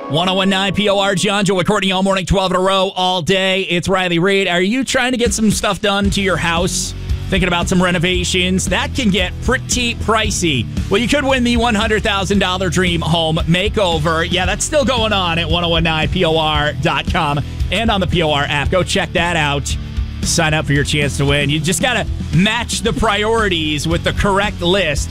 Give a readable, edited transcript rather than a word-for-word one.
1019 POR, John, Joe, Courtney, all morning, 12 in a row, all day. It's Riley Reid. Are you trying to get some stuff done to your house? Thinking about some renovations? That can get pretty pricey. Well, you could win the $100,000 Dream Home Makeover. Yeah, that's still going on at 1019POR.com and on the POR app. Go check that out. Sign up for your chance to win. You just got to match the priorities with the correct list.